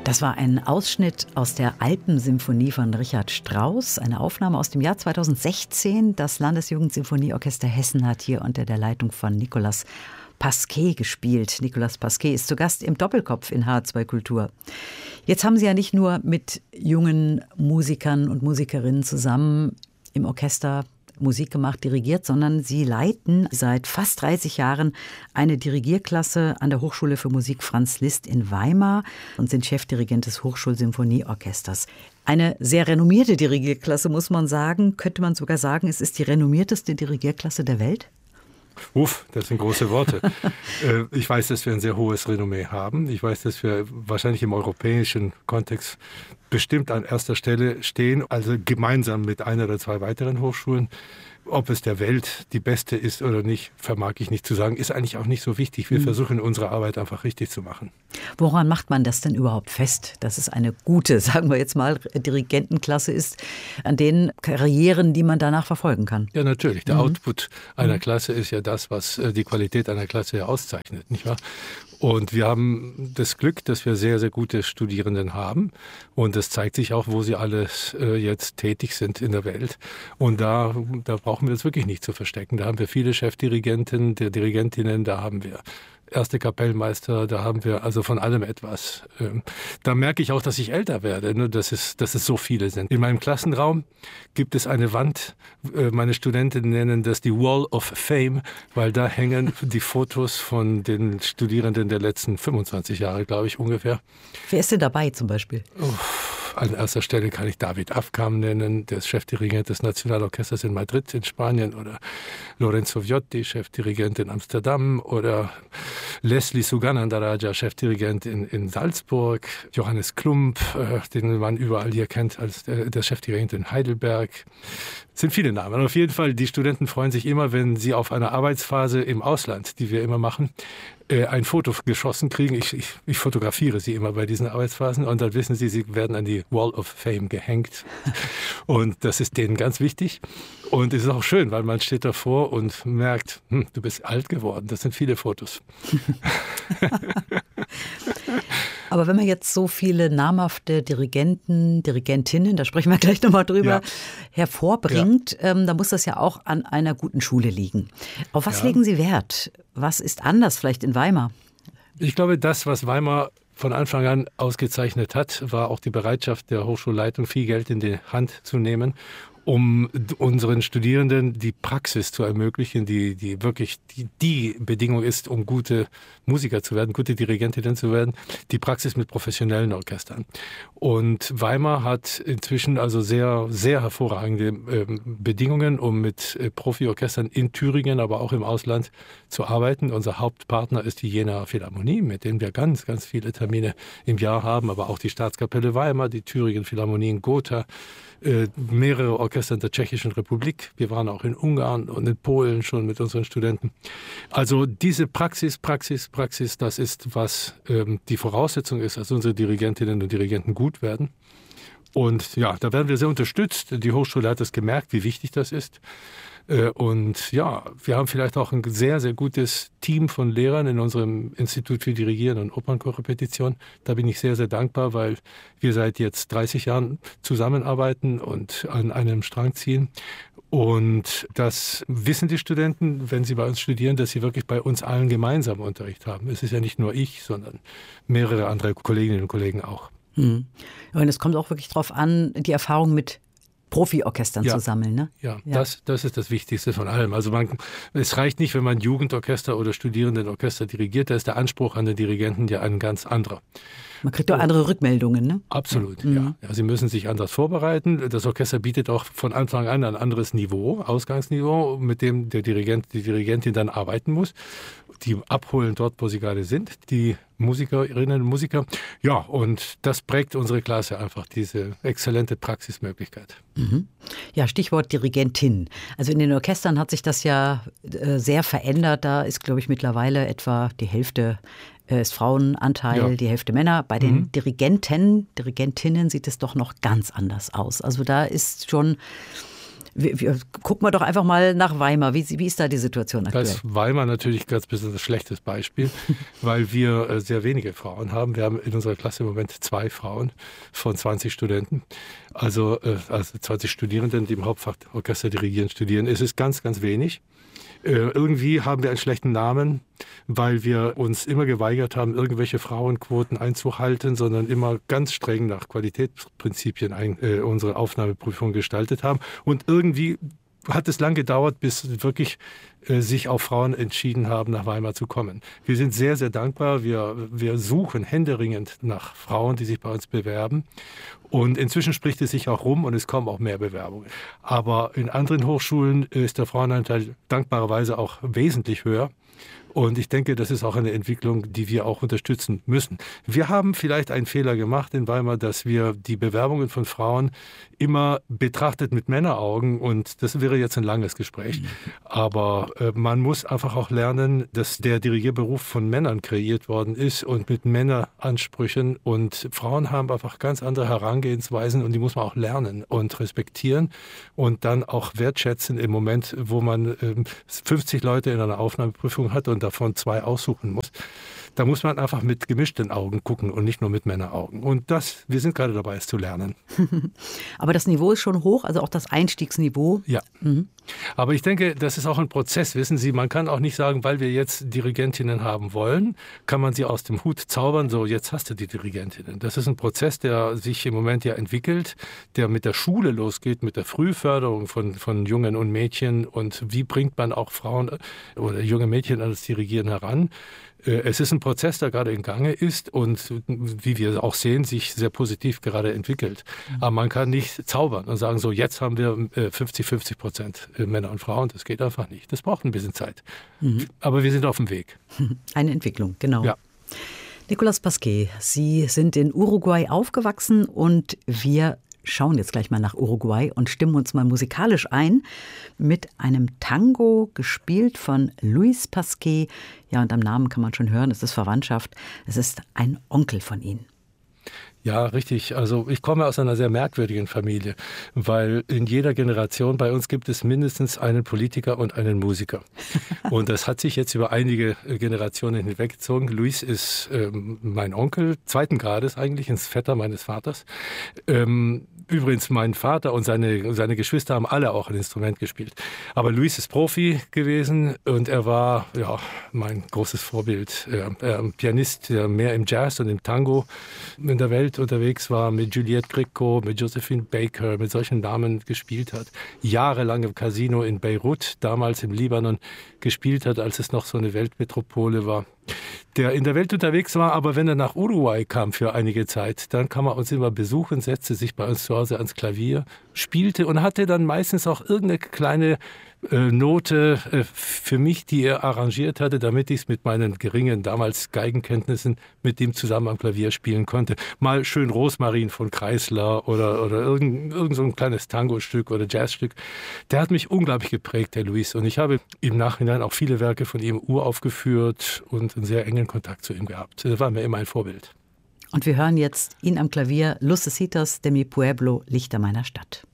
Das war ein Ausschnitt aus der Alpensymphonie von Richard Strauss, eine Aufnahme aus dem Jahr 2016. Das Landesjugendsinfonieorchester Hessen hat hier unter der Leitung von Nicolas Pasquet gespielt. Nicolas Pasquet ist zu Gast im Doppelkopf in H2 Kultur. Jetzt haben Sie ja nicht nur mit jungen Musikern und Musikerinnen zusammen im Orchester Musik gemacht, dirigiert, sondern Sie leiten seit fast 30 Jahren eine Dirigierklasse an der Hochschule für Musik Franz Liszt in Weimar und sind Chefdirigent des Hochschulsymphonieorchesters. Eine sehr renommierte Dirigierklasse, muss man sagen. Könnte man sogar sagen, es ist die renommierteste Dirigierklasse der Welt? Uff, das sind große Worte. Ich weiß, dass wir ein sehr hohes Renommee haben. Ich weiß, dass wir wahrscheinlich im europäischen Kontext bestimmt an erster Stelle stehen, also gemeinsam mit einer oder zwei weiteren Hochschulen. Ob es der Welt die beste ist oder nicht, vermag ich nicht zu sagen. Ist eigentlich auch nicht so wichtig. Wir versuchen, unsere Arbeit einfach richtig zu machen. Woran macht man das denn überhaupt fest, dass es eine gute, sagen wir jetzt mal, Dirigentenklasse ist, an den Karrieren, die man danach verfolgen kann? Ja, natürlich. Der Output einer Klasse ist ja das, was die Qualität einer Klasse ja auszeichnet, nicht wahr? Und wir haben das Glück, dass wir sehr, sehr gute Studierenden haben. Und das zeigt sich auch, wo sie alles jetzt tätig sind in der Welt. Und da brauchen wir es wirklich nicht zu verstecken. Da haben wir viele Chefdirigenten, Dirigentinnen, da haben wir erste Kapellmeister, da haben wir also von allem etwas. Da merke ich auch, dass ich älter werde, ne? dass es so viele sind. In meinem Klassenraum gibt es eine Wand, meine Studenten nennen das die Wall of Fame, weil da hängen die Fotos von den Studierenden der letzten 25 Jahre, glaube ich, ungefähr. Wer ist denn dabei zum Beispiel? An erster Stelle kann ich David Afkam nennen, der ist Chefdirigent des Nationalorchesters in Madrid in Spanien, oder Lorenzo Viotti, Chefdirigent in Amsterdam, oder Leslie Suganandaraja, Chefdirigent in Salzburg, Johannes Klump, den man überall hier kennt als der Chefdirigent in Heidelberg. Es sind viele Namen. Und auf jeden Fall, die Studenten freuen sich immer, wenn sie auf einer Arbeitsphase im Ausland, die wir immer machen, ein Foto geschossen kriegen. Ich fotografiere sie immer bei diesen Arbeitsphasen und dann wissen sie werden an die Wall of Fame gehängt. Und das ist denen ganz wichtig. Und es ist auch schön, weil man steht davor und merkt, du bist alt geworden. Das sind viele Fotos. Aber wenn man jetzt so viele namhafte Dirigenten, Dirigentinnen, da sprechen wir gleich nochmal drüber, hervorbringt, dann muss das ja auch an einer guten Schule liegen. Auf was legen Sie Wert? Was ist anders vielleicht in Weimar? Ich glaube, das, was Weimar von Anfang an ausgezeichnet hat, war auch die Bereitschaft der Hochschulleitung, viel Geld in die Hand zu nehmen, um unseren Studierenden die Praxis zu ermöglichen, die wirklich die Bedingung ist, um gute Musiker zu werden, gute Dirigentinnen zu werden, die Praxis mit professionellen Orchestern. Und Weimar hat inzwischen also sehr, sehr hervorragende Bedingungen, um mit Profiorchestern in Thüringen, aber auch im Ausland zu arbeiten. Unser Hauptpartner ist die Jenaer Philharmonie, mit denen wir ganz, ganz viele Termine im Jahr haben, aber auch die Staatskapelle Weimar, die Thüringen Philharmonie in Gotha, mehrere Orchester in der Tschechischen Republik. Wir waren auch in Ungarn und in Polen schon mit unseren Studenten. Also diese Praxis, das ist, was die Voraussetzung ist, dass unsere Dirigentinnen und Dirigenten gut werden. Und ja, da werden wir sehr unterstützt. Die Hochschule hat es gemerkt, wie wichtig das ist. Und ja, wir haben vielleicht auch ein sehr, sehr gutes Team von Lehrern in unserem Institut für Dirigieren und Opernkorrepetition. Da bin ich sehr, sehr dankbar, weil wir seit jetzt 30 Jahren zusammenarbeiten und an einem Strang ziehen. Und das wissen die Studenten, wenn sie bei uns studieren, dass sie wirklich bei uns allen gemeinsam Unterricht haben. Es ist ja nicht nur ich, sondern mehrere andere Kolleginnen und Kollegen auch. Und es kommt auch wirklich darauf an, die Erfahrung mit Profiorchestern zu sammeln, ne? Ja. Das ist das Wichtigste von allem. Also es reicht nicht, wenn man Jugendorchester oder Studierendenorchester dirigiert, da ist der Anspruch an den Dirigenten ja ein ganz anderer. Man kriegt auch andere Rückmeldungen, ne? Absolut, ja. Sie müssen sich anders vorbereiten. Das Orchester bietet auch von Anfang an ein anderes Niveau, Ausgangsniveau, mit dem der Dirigent, die Dirigentin dann arbeiten muss. Die abholen dort, wo sie gerade sind, die Musikerinnen und Musiker. Ja, und das prägt unsere Klasse einfach, diese exzellente Praxismöglichkeit. Ja, Stichwort Dirigentin. Also in den Orchestern hat sich das ja sehr verändert. Da ist, glaube ich, mittlerweile etwa die Hälfte ist Frauenanteil, die Hälfte Männer. Bei den Dirigentinnen sieht es doch noch ganz anders aus. Also da ist schon Gucken wir doch einfach mal nach Weimar. Wie ist da die Situation aktuell? Da ist Weimar natürlich ganz besonders schlechtes Beispiel, weil wir sehr wenige Frauen haben. Wir haben in unserer Klasse im Moment 2 Frauen von 20 Studenten. Also 20 Studierenden, die im Hauptfach Orchester dirigieren, studieren. Es ist ganz, ganz wenig. Irgendwie haben wir einen schlechten Namen, weil wir uns immer geweigert haben, irgendwelche Frauenquoten einzuhalten, sondern immer ganz streng nach Qualitätsprinzipien unsere Aufnahmeprüfung gestaltet haben. Und irgendwie hat es lang gedauert, bis wirklich sich auch Frauen entschieden haben, nach Weimar zu kommen. Wir sind sehr, sehr dankbar. Wir suchen händeringend nach Frauen, die sich bei uns bewerben. Und inzwischen spricht es sich auch rum und es kommen auch mehr Bewerbungen. Aber in anderen Hochschulen ist der Frauenanteil dankbarerweise auch wesentlich höher. Und ich denke, das ist auch eine Entwicklung, die wir auch unterstützen müssen. Wir haben vielleicht einen Fehler gemacht in Weimar, dass wir die Bewerbungen von Frauen immer betrachtet mit Männeraugen. Und das wäre jetzt ein langes Gespräch. Aber man muss einfach auch lernen, dass der Dirigierberuf von Männern kreiert worden ist und mit Männeransprüchen. Und Frauen haben einfach ganz andere Herangehensweisen und die muss man auch lernen und respektieren und dann auch wertschätzen im Moment, wo man 50 Leute in einer Aufnahmeprüfung hat und davon 2 aussuchen muss. Da muss man einfach mit gemischten Augen gucken und nicht nur mit Männeraugen. Und wir sind gerade dabei, es zu lernen. Aber das Niveau ist schon hoch, also auch das Einstiegsniveau. Ja. Aber ich denke, das ist auch ein Prozess. Wissen Sie, man kann auch nicht sagen, weil wir jetzt Dirigentinnen haben wollen, kann man sie aus dem Hut zaubern, so jetzt hast du die Dirigentinnen. Das ist ein Prozess, der sich im Moment ja entwickelt, der mit der Schule losgeht, mit der Frühförderung von Jungen und Mädchen und wie bringt man auch Frauen oder junge Mädchen an das Dirigieren heran. Es ist ein Prozess, der gerade in Gange ist und wie wir auch sehen, sich sehr positiv gerade entwickelt. Aber man kann nicht zaubern und sagen, so jetzt haben wir 50-50% Männer und Frauen. Das geht einfach nicht. Das braucht ein bisschen Zeit. Aber wir sind auf dem Weg. Eine Entwicklung, genau. Ja. Nicolas Pasquet, Sie sind in Uruguay aufgewachsen und wir schauen jetzt gleich mal nach Uruguay und stimmen uns mal musikalisch ein mit einem Tango, gespielt von Luis Pasquet. Ja, und am Namen kann man schon hören, es ist Verwandtschaft. Es ist ein Onkel von Ihnen. Ja, richtig. Also ich komme aus einer sehr merkwürdigen Familie, weil in jeder Generation bei uns gibt es mindestens einen Politiker und einen Musiker. Und das hat sich jetzt über einige Generationen hinweggezogen. Luis ist mein Onkel, 2. Grades eigentlich, ein Vetter meines Vaters. Übrigens, mein Vater und seine Geschwister haben alle auch ein Instrument gespielt. Aber Luis ist Profi gewesen und er war mein großes Vorbild. Ein Pianist, der mehr im Jazz und im Tango in der Welt unterwegs war, mit Juliette Gréco, mit Josephine Baker, mit solchen Namen gespielt hat. Jahrelang im Casino in Beirut, damals im Libanon, gespielt hat, als es noch so eine Weltmetropole war. Der in der Welt unterwegs war, aber wenn er nach Uruguay kam für einige Zeit, dann kam er uns immer besuchen, setzte sich bei uns zu Hause ans Klavier, spielte und hatte dann meistens auch irgendeine kleine Note für mich, die er arrangiert hatte, damit ich es mit meinen geringen damals Geigenkenntnissen mit ihm zusammen am Klavier spielen konnte. Mal schön Rosmarin von Kreisler oder irgend so ein kleines Tango-Stück oder Jazzstück. Der hat mich unglaublich geprägt, der Luis. Und ich habe im Nachhinein auch viele Werke von ihm uraufgeführt und einen sehr engen Kontakt zu ihm gehabt. Er war mir immer ein Vorbild. Und wir hören jetzt ihn am Klavier Lucecitas de mi Pueblo, Lichter meiner Stadt.